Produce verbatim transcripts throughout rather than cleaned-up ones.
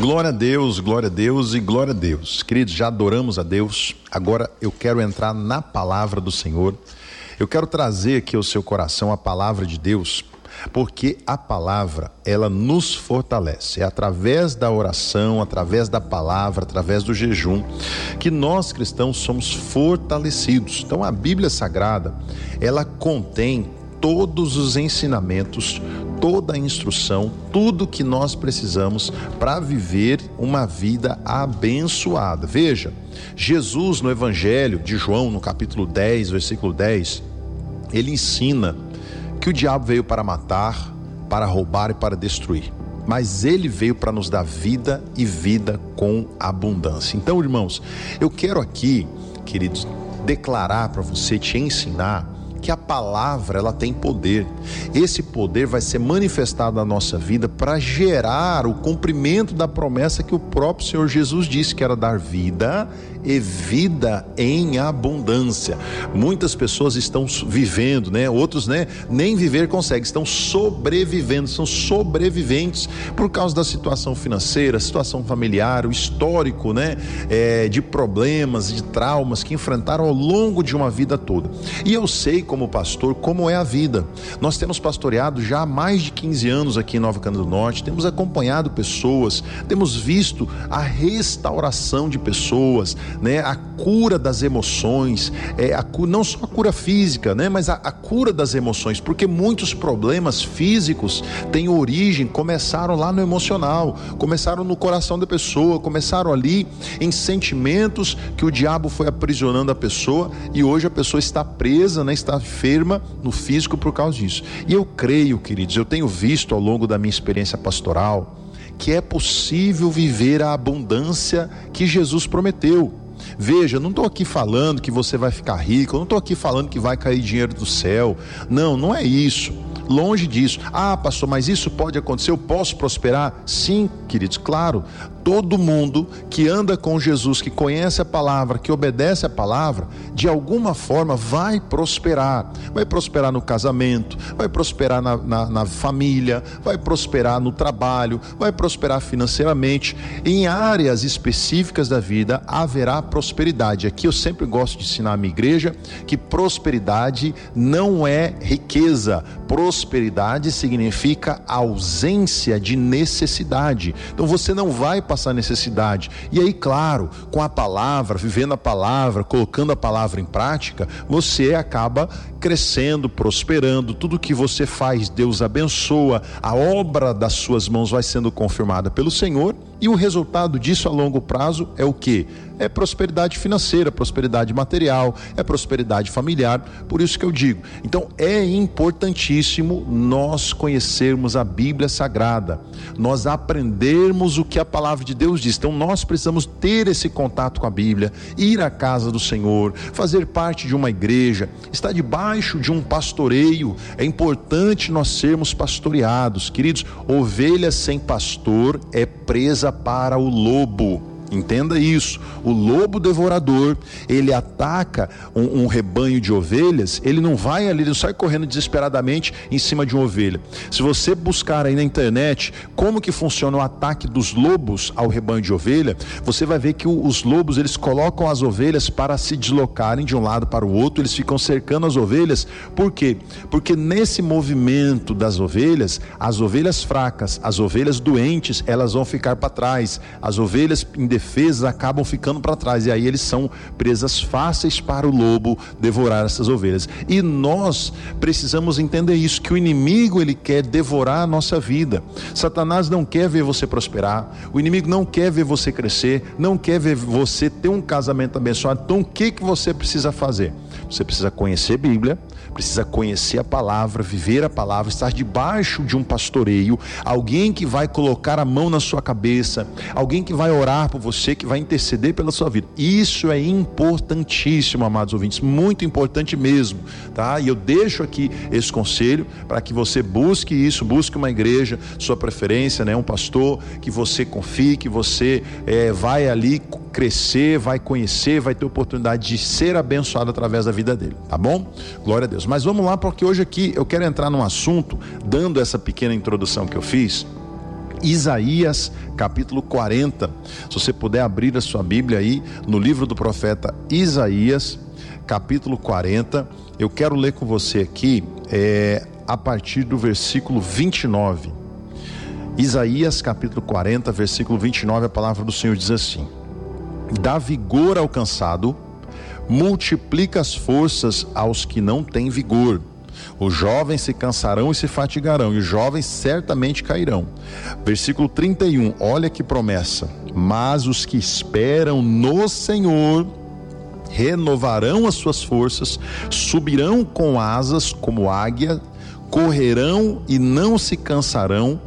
Glória a Deus, glória a Deus e glória a Deus. Queridos, já adoramos a Deus. Agora eu quero entrar na palavra do Senhor. Eu quero trazer aqui ao seu coração a palavra de Deus, porque a palavra, ela nos fortalece. É através da oração, através da palavra, através do jejum, que nós cristãos somos fortalecidos. Então a Bíblia Sagrada, ela contém todos os ensinamentos, toda a instrução, tudo que nós precisamos para viver uma vida abençoada. Veja, Jesus no Evangelho de João, no capítulo dez, versículo dez, ele ensina que o diabo veio para matar, para roubar e para destruir, mas ele veio para nos dar vida e vida com abundância. Então, irmãos, eu quero aqui, queridos, declarar para você, te ensinar que a palavra, ela tem poder. Esse poder vai ser manifestado na nossa vida para gerar o cumprimento da promessa que o próprio Senhor Jesus disse, que era dar vida e vida em abundância. Muitas pessoas estão vivendo, né? Outros, né? Nem viver conseguem, estão sobrevivendo, são sobreviventes por causa da situação financeira, situação familiar, o histórico, né? É, de problemas, de traumas que enfrentaram ao longo de uma vida toda. E eu sei, como pastor, como é a vida. Nós temos pastoreado já há mais de quinze anos aqui em Nova Canaã do Norte, temos acompanhado pessoas, temos visto a restauração de pessoas, né? A cura das emoções, é, a cura, não só a cura física, né? Mas a, a cura das emoções, porque muitos problemas físicos têm origem, começaram lá no emocional, começaram no coração da pessoa, começaram ali em sentimentos que o diabo foi aprisionando a pessoa, e hoje a pessoa está presa, né? Está enferma no físico por causa disso. E eu creio, queridos, eu tenho visto ao longo da minha experiência pastoral que é possível viver a abundância que Jesus prometeu. Veja, eu não estou aqui falando que você vai ficar rico, eu não estou aqui falando que vai cair dinheiro do céu. Não, não é isso. Longe disso. Ah, pastor, mas isso pode acontecer, eu posso prosperar? Sim, queridos, claro. Todo mundo que anda com Jesus, que conhece a palavra, que obedece a palavra, de alguma forma vai prosperar. Vai prosperar no casamento, vai prosperar na, na, na família, vai prosperar no trabalho, vai prosperar financeiramente. Em áreas específicas da vida haverá prosperidade. Aqui eu sempre gosto de ensinar a minha igreja que prosperidade não é riqueza. Prosperidade significa ausência de necessidade. Então você não vai passar necessidade. E aí, claro, com a palavra, vivendo a palavra, colocando a palavra em prática, você acaba crescendo, prosperando. Tudo que você faz, Deus abençoa. A obra das suas mãos vai sendo confirmada pelo Senhor, e o resultado disso a longo prazo é o quê? É prosperidade financeira, prosperidade material, é prosperidade familiar. Por isso que eu digo, então é importantíssimo nós conhecermos a Bíblia Sagrada, nós aprendermos o que a palavra de Deus diz. Então nós precisamos ter esse contato com a Bíblia, ir à casa do Senhor, fazer parte de uma igreja, estar debaixo de um pastoreio. É importante nós sermos pastoreados, queridos. Ovelha sem pastor é presa para o lobo. Entenda isso. O lobo devorador, ele ataca um, um rebanho de ovelhas. Ele não vai ali, ele não sai correndo desesperadamente em cima de uma ovelha. Se você buscar aí na internet como que funciona o ataque dos lobos ao rebanho de ovelha, você vai ver que o, os lobos, eles colocam as ovelhas para se deslocarem de um lado para o outro. Eles ficam cercando as ovelhas. Por quê? Porque nesse movimento das ovelhas, as ovelhas fracas, as ovelhas doentes, elas vão ficar para trás. As ovelhas indefesas defesas acabam ficando para trás, e aí eles são presas fáceis para o lobo devorar essas ovelhas. E nós precisamos entender isso, que o inimigo, ele quer devorar a nossa vida. Satanás não quer ver você prosperar, o inimigo não quer ver você crescer, não quer ver você ter um casamento abençoado. Então o que que você precisa fazer? Você precisa conhecer a Bíblia, precisa conhecer a palavra, viver a palavra, estar debaixo de um pastoreio, alguém que vai colocar a mão na sua cabeça, alguém que vai orar por você, que vai interceder pela sua vida. Isso é importantíssimo, amados ouvintes, muito importante mesmo, tá? E eu deixo aqui esse conselho para que você busque isso, busque uma igreja, sua preferência, né? Um pastor que você confie, que você é, vai ali crescer, vai conhecer, vai ter oportunidade de ser abençoado através da vida dele, tá bom? Glória a Deus. Mas vamos lá, porque hoje aqui eu quero entrar num assunto, dando essa pequena introdução que eu fiz, Isaías capítulo quarenta. Se você puder abrir a sua Bíblia aí no livro do profeta Isaías capítulo quarenta, eu quero ler com você aqui é, a partir do versículo vinte e nove. Isaías capítulo quarenta, versículo vinte e nove, a palavra do Senhor diz assim: dá vigor ao cansado, multiplica as forças aos que não têm vigor. Os jovens se cansarão e se fatigarão, e os jovens certamente cairão. Versículo trinta e um, olha que promessa: mas os que esperam no Senhor renovarão as suas forças, subirão com asas como águia, correrão e não se cansarão,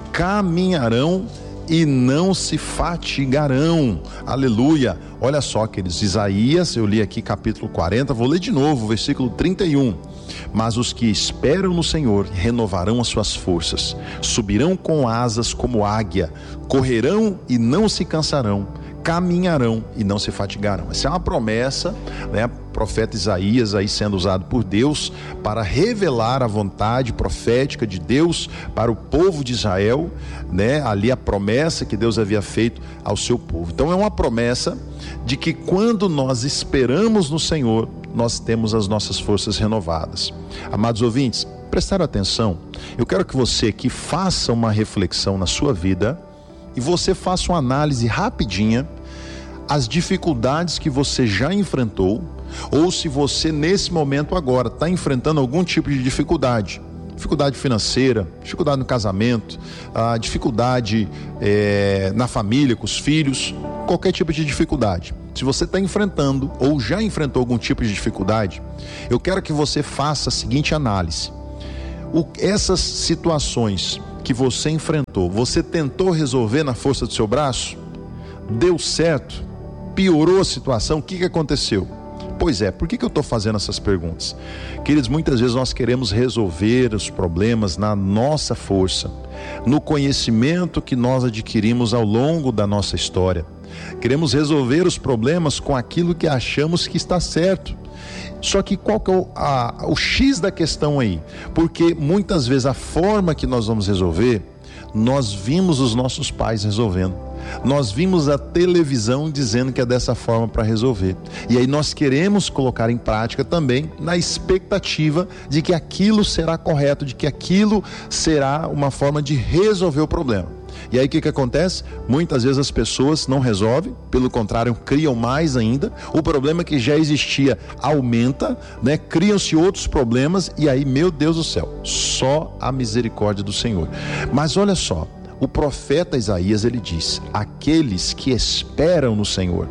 caminharão e não se fatigarão. Aleluia. Olha só, queridos, Isaías, eu li aqui capítulo quarenta, vou ler de novo, versículo trinta e um. Mas os que esperam no Senhor renovarão as suas forças, subirão com asas como águia, correrão e não se cansarão, caminharão e não se fatigarão. Essa é uma promessa, né? O profeta Isaías aí sendo usado por Deus para revelar a vontade profética de Deus para o povo de Israel, né? Ali a promessa que Deus havia feito ao seu povo. Então é uma promessa de que quando nós esperamos no Senhor, nós temos as nossas forças renovadas. Amados ouvintes, prestaram atenção? Eu quero que você aqui faça uma reflexão na sua vida e você faça uma análise rapidinha as dificuldades que você já enfrentou, ou se você nesse momento agora está enfrentando algum tipo de dificuldade, dificuldade financeira, dificuldade no casamento, a dificuldade é, na família, com os filhos, qualquer tipo de dificuldade. Se você está enfrentando ou já enfrentou algum tipo de dificuldade, eu quero que você faça a seguinte análise: o, essas situações que você enfrentou, você tentou resolver na força do seu braço? Deu certo? Piorou a situação? O que, que aconteceu? Pois é, por que, que eu estou fazendo essas perguntas? Queridos, muitas vezes nós queremos resolver os problemas na nossa força, no conhecimento que nós adquirimos ao longo da nossa história. Queremos resolver os problemas com aquilo que achamos que está certo. Só que qual que é o, a, o X da questão aí? Porque muitas vezes a forma que nós vamos resolver, nós vimos os nossos pais resolvendo. Nós vimos a televisão dizendo que é dessa forma para resolver. E aí nós queremos colocar em prática também, na expectativa de que aquilo será correto, de que aquilo será uma forma de resolver o problema. E aí o que que acontece? Muitas vezes as pessoas não resolvem, pelo contrário, criam mais ainda. O problema que já existia aumenta, né? Criam-se outros problemas e aí, meu Deus do céu, só a misericórdia do Senhor. Mas olha só, o profeta Isaías, ele diz: aqueles que esperam no Senhor,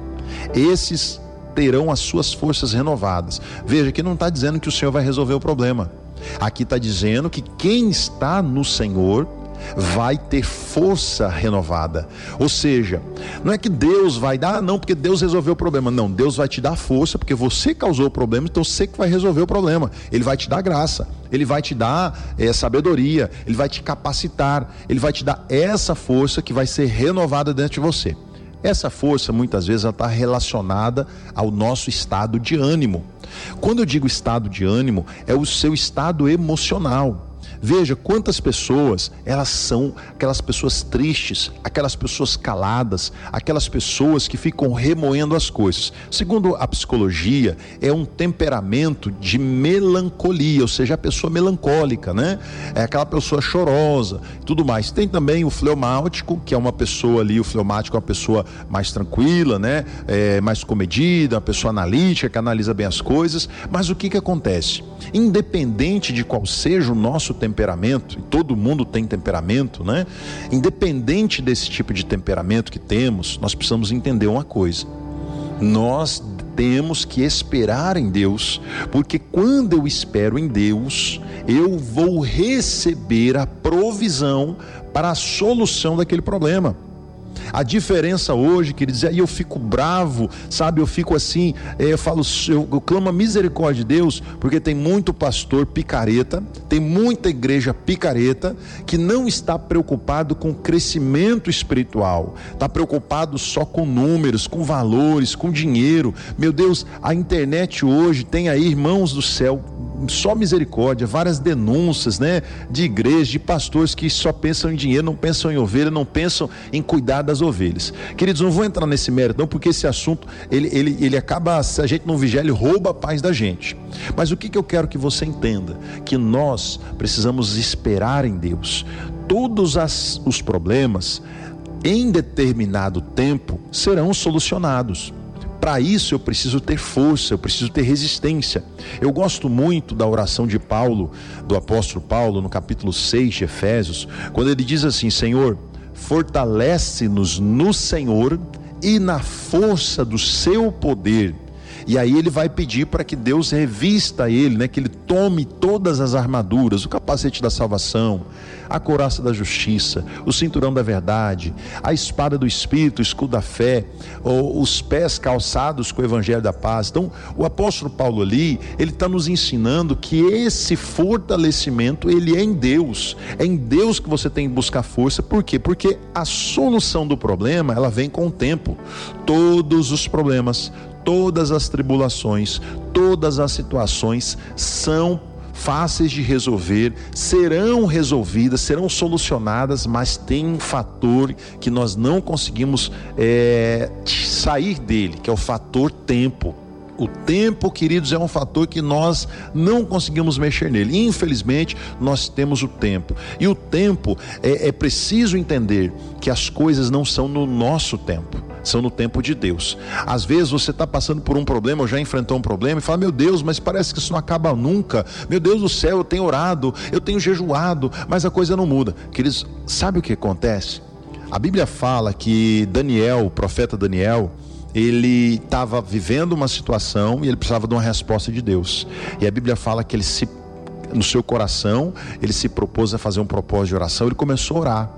esses terão as suas forças renovadas. Veja que não está dizendo que o Senhor vai resolver o problema. Aqui está dizendo que quem está no Senhor vai ter força renovada. Ou seja, não é que Deus vai dar, não, porque Deus resolveu o problema. Não, Deus vai te dar força, porque você causou o problema, então você que vai resolver o problema. Ele vai te dar graça, Ele vai te dar é, sabedoria, Ele vai te capacitar, Ele vai te dar essa força que vai ser renovada dentro de você. Essa força muitas vezes ela está relacionada ao nosso estado de ânimo. Quando eu digo estado de ânimo, é o seu estado emocional. Veja quantas pessoas, elas são aquelas pessoas tristes, aquelas pessoas caladas, aquelas pessoas que ficam remoendo as coisas. Segundo a psicologia, é um temperamento de melancolia, ou seja, a pessoa melancólica, né? É aquela pessoa chorosa, tudo mais. Tem também o fleumático, que é uma pessoa ali, o fleumático é uma pessoa mais tranquila, né? É, mais comedida, uma pessoa analítica, que analisa bem as coisas. Mas o que que acontece? Independente de qual seja o nosso temperamento, e todo mundo tem temperamento, né? Independente desse tipo de temperamento que temos, nós precisamos entender uma coisa: nós temos que esperar em Deus, porque quando eu espero em Deus, eu vou receber a provisão para a solução daquele problema. A diferença hoje, queridos, aí eu fico bravo, sabe, eu fico assim, eu falo, eu, eu clamo a misericórdia de Deus, porque tem muito pastor picareta, tem muita igreja picareta, que não está preocupado com crescimento espiritual, está preocupado só com números, com valores, com dinheiro. Meu Deus, a internet hoje tem aí, irmãos do céu, só misericórdia, várias denúncias, né, de igrejas, de pastores que só pensam em dinheiro, não pensam em ovelha, não pensam em cuidar das ovelhas. Queridos, não vou entrar nesse mérito não, porque esse assunto, ele, ele, ele acaba, se a gente não vigiar, ele rouba a paz da gente. Mas o que, que eu quero que você entenda? Que nós precisamos esperar em Deus. Todos as, os problemas, em determinado tempo, serão solucionados. Para isso eu preciso ter força, eu preciso ter resistência. Eu gosto muito da oração de Paulo, do apóstolo Paulo, no capítulo seis de Efésios, quando ele diz assim: Senhor, fortalece-nos no Senhor e na força do seu poder. E aí ele vai pedir para que Deus revista ele, né? Que ele tome todas as armaduras, o capacete da salvação, a couraça da justiça, o cinturão da verdade, a espada do Espírito, o escudo da fé, os pés calçados com o evangelho da paz. Então o apóstolo Paulo ali, ele está nos ensinando que esse fortalecimento, ele é em Deus. É em Deus que você tem que buscar força. Por quê? Porque a solução do problema, ela vem com o tempo. Todos os problemas, todas as tribulações, todas as situações são fáceis de resolver, serão resolvidas, serão solucionadas, mas tem um fator que nós não conseguimos é, sair dele, que é o fator tempo. O tempo, queridos, é um fator que nós não conseguimos mexer nele. Infelizmente, nós temos o tempo. E o tempo, é, é preciso entender que as coisas não são no nosso tempo, são no tempo de Deus. Às vezes você está passando por um problema, ou já enfrentou um problema, e fala: meu Deus, mas parece que isso não acaba nunca. Meu Deus do céu, eu tenho orado, eu tenho jejuado, mas a coisa não muda. Queridos, sabe o que acontece? A Bíblia fala que Daniel, o profeta Daniel, ele estava vivendo uma situação e ele precisava de uma resposta de Deus. E a Bíblia fala que ele se, no seu coração, ele se propôs a fazer um propósito de oração, ele começou a orar.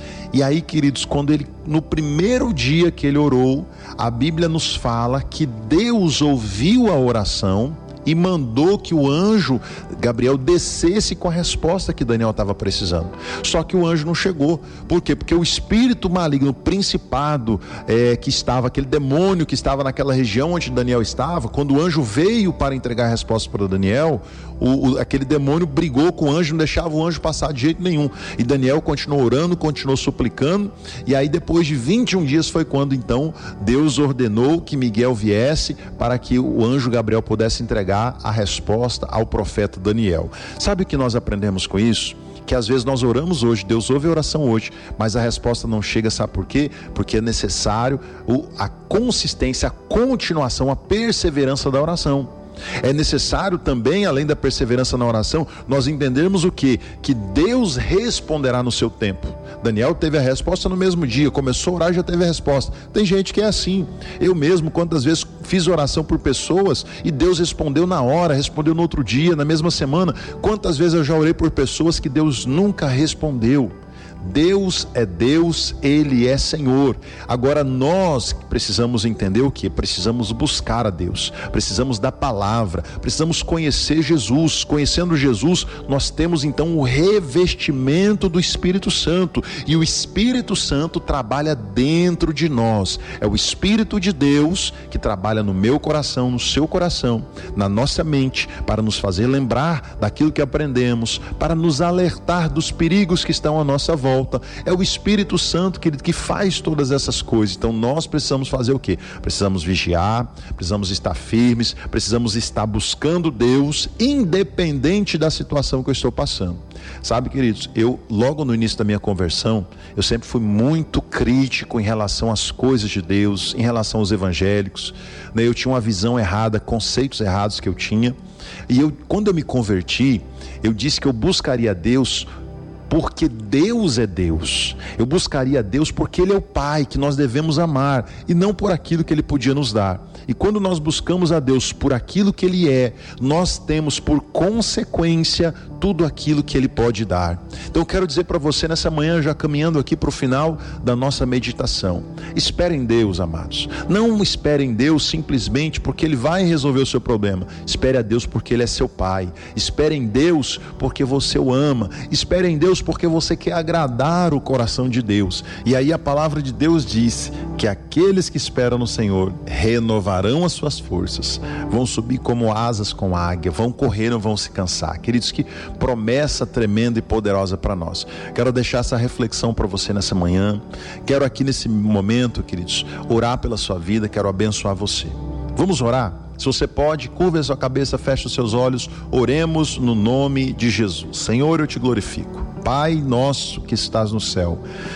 E aí, queridos, quando ele, no primeiro dia que ele orou, a Bíblia nos fala que Deus ouviu a oração e mandou que o anjo Gabriel descesse com a resposta que Daniel estava precisando. Só que o anjo não chegou. Por quê? Porque o espírito maligno, o principado é, que estava, aquele demônio que estava naquela região onde Daniel estava, quando o anjo veio para entregar a resposta para Daniel, o, o, aquele demônio brigou com o anjo, não deixava o anjo passar de jeito nenhum. E Daniel continuou orando, continuou suplicando, e aí depois de vinte e um dias foi quando então Deus ordenou que Miguel viesse para que o anjo Gabriel pudesse entregar a resposta ao profeta Daniel. Sabe o que nós aprendemos com isso? Que às vezes nós oramos hoje, Deus ouve a oração hoje, mas a resposta não chega, sabe por quê? Porque é necessário o, a consistência, a continuação, a perseverança da oração. É necessário também, além da perseverança na oração, nós entendermos o quê? Que Deus responderá no seu tempo. Daniel teve a resposta no mesmo dia, começou a orar e já teve a resposta. Tem gente que é assim. Eu mesmo, quantas vezes fiz oração por pessoas e Deus respondeu na hora, respondeu no outro dia, na mesma semana. Quantas vezes eu já orei por pessoas que Deus nunca respondeu. Deus é Deus, Ele é Senhor. Agora nós precisamos entender o que? Precisamos buscar a Deus, precisamos da palavra, precisamos conhecer Jesus. Conhecendo Jesus, nós temos então o revestimento do Espírito Santo, e o Espírito Santo trabalha dentro de nós. É o Espírito de Deus que trabalha no meu coração, no seu coração, na nossa mente, para nos fazer lembrar daquilo que aprendemos, para nos alertar dos perigos que estão à nossa volta. É o Espírito Santo, querido, que faz todas essas coisas. Então nós precisamos fazer o quê? Precisamos vigiar, precisamos estar firmes, precisamos estar buscando Deus, independente da situação que eu estou passando. Sabe, queridos, eu logo no início da minha conversão, eu sempre fui muito crítico em relação às coisas de Deus, em relação aos evangélicos, né? Eu tinha uma visão errada, conceitos errados que eu tinha, e eu, quando eu me converti, eu disse que eu buscaria Deus porque Deus é Deus. Eu buscaria Deus porque Ele é o Pai que nós devemos amar, e não por aquilo que Ele podia nos dar. E quando nós buscamos a Deus por aquilo que Ele é, nós temos por consequência tudo aquilo que Ele pode dar. Então eu quero dizer para você nessa manhã, já caminhando aqui para o final da nossa meditação: espere em Deus, amados. Não espere em Deus simplesmente porque Ele vai resolver o seu problema. Espere a Deus porque Ele é seu Pai. Espere em Deus porque você o ama. Espere em Deus Deus, porque você quer agradar o coração de Deus. E aí a palavra de Deus diz que aqueles que esperam no Senhor renovarão as suas forças, vão subir como asas com águia, vão correr, não vão se cansar. Queridos, que promessa tremenda e poderosa para nós. Quero deixar essa reflexão para você nessa manhã. Quero aqui nesse momento, queridos, orar pela sua vida, quero abençoar você. Vamos orar? Se você pode, curva a sua cabeça, feche os seus olhos, oremos no nome de Jesus. Senhor, eu te glorifico. Pai nosso que estás no céu,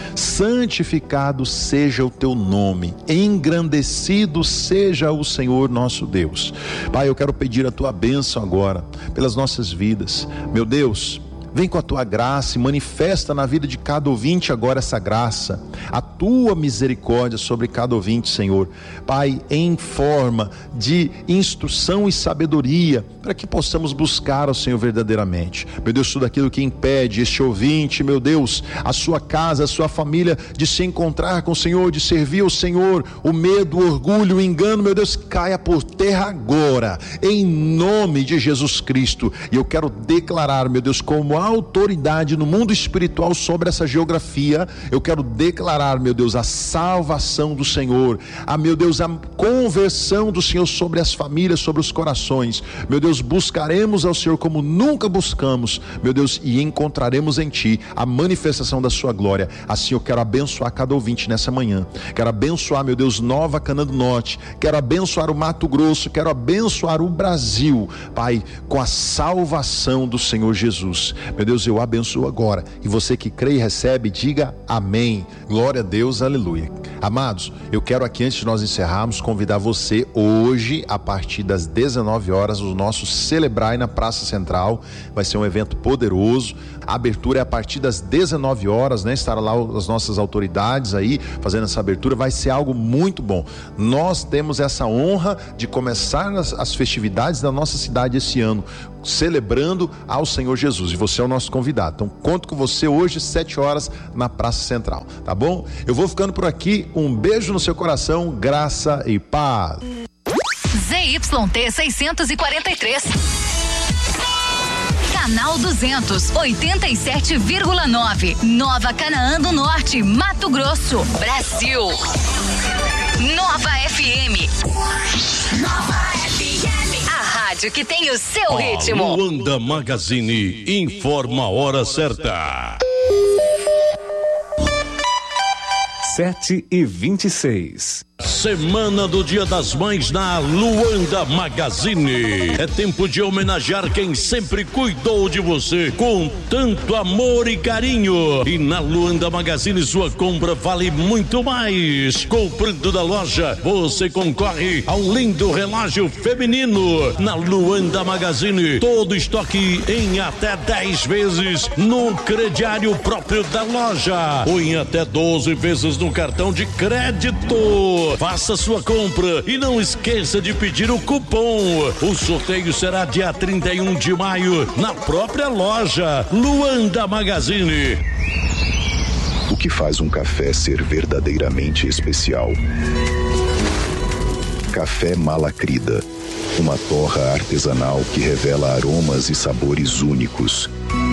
santificado seja o teu nome, engrandecido seja o Senhor nosso Deus. Pai, eu quero pedir a tua bênção agora, pelas nossas vidas. Meu Deus, vem com a tua graça e manifesta na vida de cada ouvinte agora essa graça, a tua misericórdia sobre cada ouvinte, Senhor. Pai, em forma de instrução e sabedoria, para que possamos buscar ao Senhor verdadeiramente. Meu Deus, tudo aquilo que impede este ouvinte, meu Deus, a sua casa, a sua família, de se encontrar com o Senhor, de servir ao Senhor, o medo, o orgulho, o engano, meu Deus, caia por terra agora, em nome de Jesus Cristo. E eu quero declarar, meu Deus, como autoridade no mundo espiritual sobre essa geografia, eu quero declarar, meu Deus, a salvação do Senhor, a, meu Deus, a conversão do Senhor sobre as famílias, sobre os corações. Meu Deus, buscaremos ao Senhor como nunca buscamos, meu Deus, e encontraremos em Ti a manifestação da Sua glória. Assim eu quero abençoar cada ouvinte nessa manhã, quero abençoar, meu Deus, Nova Canaã do Norte, quero abençoar o Mato Grosso, quero abençoar o Brasil, Pai, com a salvação do Senhor Jesus. Meu Deus, eu abençoo agora, e você que crê e recebe, diga amém, glória a Deus, aleluia. Amados, eu quero aqui, antes de nós encerrarmos, convidar você hoje, a partir das dezenove horas, o nosso Celebrai na Praça Central. Vai ser um evento poderoso, a abertura é a partir das dezenove horas, né? Estará lá as nossas autoridades aí, fazendo essa abertura, vai ser algo muito bom. Nós temos essa honra de começar as, as festividades da nossa cidade esse ano, celebrando ao Senhor Jesus, e você é o nosso convidado. Então conto com você hoje, sete horas, na Praça Central, tá bom? Eu vou ficando por aqui, um beijo no seu coração, graça e paz. Z Y T seiscentos e quarenta e três, Canal duzentos, oitenta e sete vírgula nove, Nova Canaã do Norte, Mato Grosso, Brasil. Nova F M. Nova F M. A rádio que tem o seu a ritmo. Luanda Magazine informa a hora certa. Sete e vinte e seis. Semana do Dia das Mães na Luanda Magazine. É tempo de homenagear quem sempre cuidou de você com tanto amor e carinho. E na Luanda Magazine sua compra vale muito mais. Comprando da loja, você concorre a um lindo relógio feminino. Na Luanda Magazine, todo estoque em até dez vezes no crediário próprio da loja, ou em até doze vezes no cartão de crédito. Faça sua compra e não esqueça de pedir o cupom. O sorteio será dia trinta e um de maio na própria loja Luanda Magazine. O que faz um café ser verdadeiramente especial? Café Malacrida, uma torra artesanal que revela aromas e sabores únicos.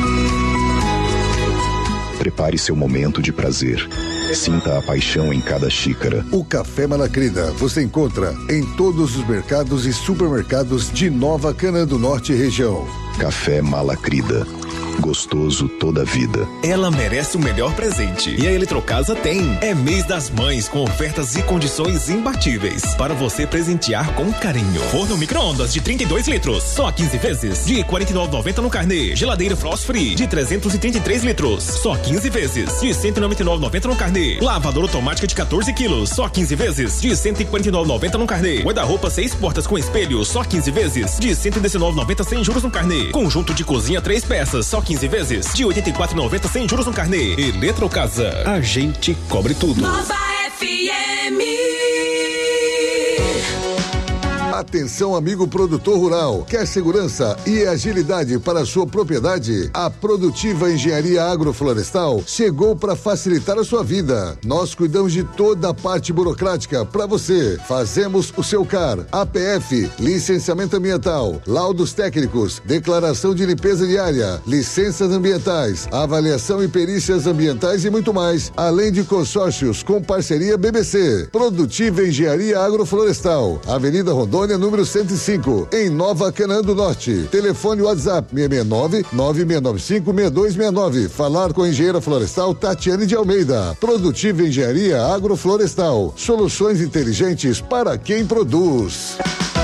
Prepare seu momento de prazer. Sinta a paixão em cada xícara. O Café Malacrida você encontra em todos os mercados e supermercados de Nova Canaã do Norte e região. Café Malacrida. Gostoso toda a vida. Ela merece o melhor presente e a Eletrocasa tem. É mês das mães com ofertas e condições imbatíveis para você presentear com carinho. Forno micro-ondas de trinta e dois litros, só quinze vezes, de quarenta e nove reais e noventa centavos no carnê. Geladeira Frost Free de trezentos e trinta e três litros, só quinze vezes, de cento e noventa e nove reais e noventa centavos no carnê. Lavadora automática de quatorze quilos, só quinze vezes, de cento e quarenta e nove reais e noventa centavos no carnê. Guarda-roupa seis portas com espelho, só quinze vezes, de cento e dezenove reais e noventa centavos sem juros no carnê. Conjunto de cozinha três peças, só quinze vezes, de oitenta e quatro reais e noventa centavos sem juros no carnê. Eletrocasa, a gente cobre tudo. Nova F M. Atenção, amigo produtor rural. Quer segurança e agilidade para a sua propriedade? A Produtiva Engenharia Agroflorestal chegou para facilitar a sua vida. Nós cuidamos de toda a parte burocrática para você. Fazemos o seu C A R, A P F, licenciamento ambiental, laudos técnicos, declaração de limpeza diária, licenças ambientais, avaliação e perícias ambientais e muito mais, além de consórcios com parceria B B C. Produtiva Engenharia Agroflorestal, Avenida Rondônia, número cento e cinco, em Nova Canaã do Norte. Telefone WhatsApp seis seis nove, nove seis nove cinco, seis dois seis nove. Falar com a engenheira florestal Tatiane de Almeida. Produtiva Engenharia Agroflorestal. Soluções inteligentes para quem produz.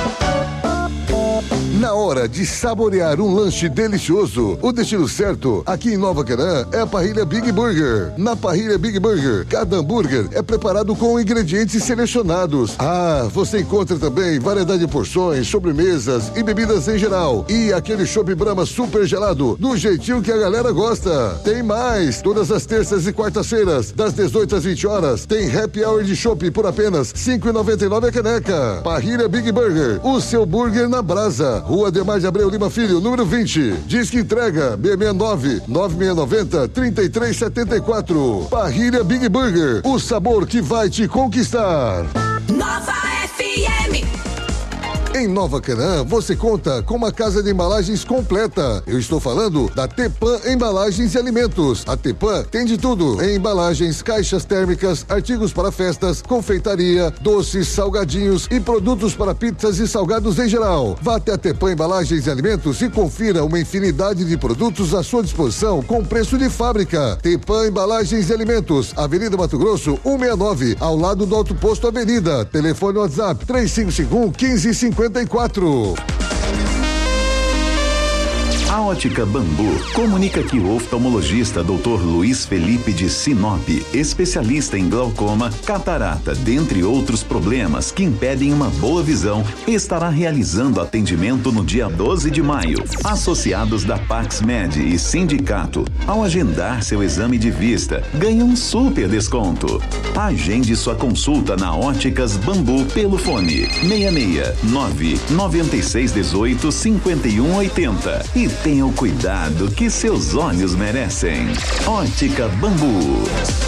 Na hora de saborear um lanche delicioso, o destino certo aqui em Nova Canaã é a Parrilha Big Burger. Na Parrilha Big Burger, cada hambúrguer é preparado com ingredientes selecionados. Ah, você encontra também variedade de porções, sobremesas e bebidas em geral. E aquele chopp Brahma super gelado, do jeitinho que a galera gosta. Tem mais! Todas as terças e quartas-feiras, das dezoito às vinte horas, tem happy hour de chopp por apenas cinco reais e noventa e nove centavos a caneca. Parrilha Big Burger, o seu burger na brasa. Rua Demar de Abreu Lima Filho, número vinte. Diz que entrega seis seis nove, nove seis nove zero, três três sete quatro. Parrilha Big Burger, o sabor que vai te conquistar. Nova F M. Em Nova Canaã, você conta com uma casa de embalagens completa. Eu estou falando da Tepam Embalagens e Alimentos. A Tepam tem de tudo em embalagens, caixas térmicas, artigos para festas, confeitaria, doces, salgadinhos e produtos para pizzas e salgados em geral. Vá até a Tepam Embalagens e Alimentos e confira uma infinidade de produtos à sua disposição com preço de fábrica. Tepam Embalagens e Alimentos, Avenida Mato Grosso, cento e sessenta e nove, ao lado do Alto Posto Avenida. Telefone WhatsApp três cinco cinco um, um cinco cinco quatro. A Ótica Bambu comunica que o oftalmologista doutor Luiz Felipe de Sinop, especialista em glaucoma, catarata, dentre outros problemas que impedem uma boa visão, estará realizando atendimento no dia doze de maio. Associados da Pax Med e sindicato, ao agendar seu exame de vista, ganha um super desconto. Agende sua consulta na Óticas Bambu pelo fone seis seis nove, nove seis um oito, cinco um oito zero e tenha o cuidado que seus olhos merecem. Ótica Bambu.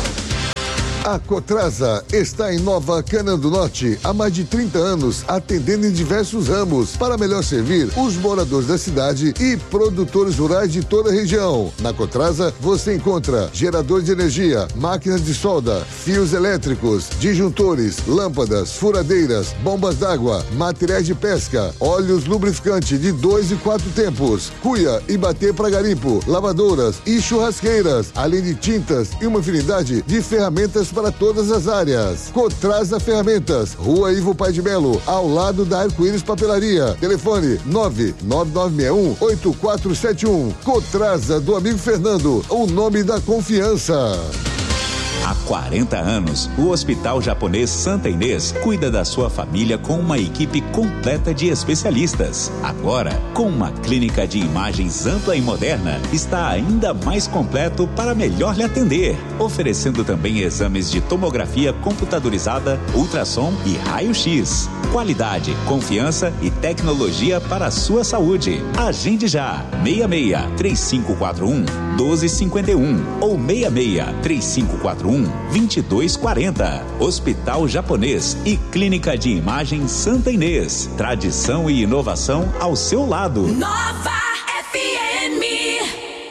A Cotrasa está em Nova Canaã do Norte há mais de trinta anos, atendendo em diversos ramos para melhor servir os moradores da cidade e produtores rurais de toda a região. Na Cotrasa você encontra gerador de energia, máquinas de solda, fios elétricos, disjuntores, lâmpadas, furadeiras, bombas d'água, materiais de pesca, óleos lubrificantes de dois e quatro tempos, cuia e bater para garimpo, lavadoras e churrasqueiras, além de tintas e uma infinidade de ferramentas para todas as áreas. Cotrasa Ferramentas, Rua Ivo Pai de Melo, ao lado da Arco-Íris Papelaria. Telefone nove nove nove seis um, oito quatro sete um. Cotrasa do amigo Fernando, o nome da confiança. Há quarenta anos, o Hospital Japonês Santa Inês cuida da sua família com uma equipe completa de especialistas. Agora, com uma clínica de imagens ampla e moderna, está ainda mais completo para melhor lhe atender, oferecendo também exames de tomografia computadorizada, ultrassom e raio-x. Qualidade, confiança e tecnologia para a sua saúde. Agende já, seis seis, três cinco quatro um, um dois cinco um ou seis seis, três cinco quatro um, dois dois quatro zero. Hospital Japonês e Clínica de Imagem Santa Inês. Tradição e inovação ao seu lado. Nova F M.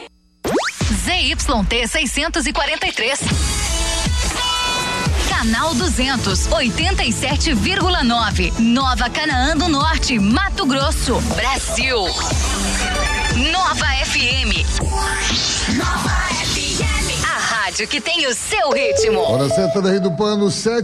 Z Y T seiscentos e quarenta e três. Canal duzentos, oitenta e sete vírgula nove. Nova Canaã do Norte, Mato Grosso, Brasil. Nova F M. Nova F M. A rádio que tem o seu ritmo. Hora certa da Rede do Pano, sete